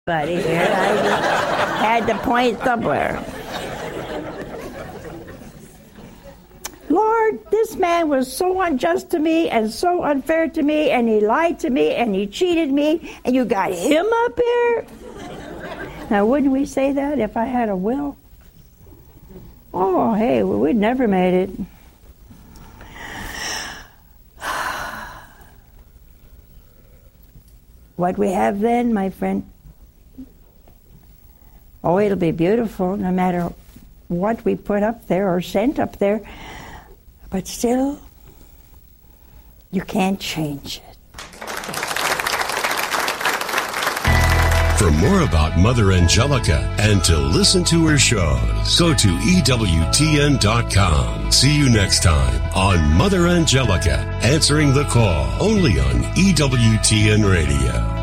Buddy here. I just had to point somewhere. Lord, this man was so unjust to me and so unfair to me, and he lied to me and he cheated me, and you got him up here? Now, wouldn't we say that if I had a will? Oh, hey, we'd never made it. What we have then, my friend, oh, it'll be beautiful no matter what we put up there or sent up there. But still, you can't change it. For more about Mother Angelica and to listen to her shows, go to EWTN.com. See you next time on Mother Angelica, answering the call, only on EWTN Radio.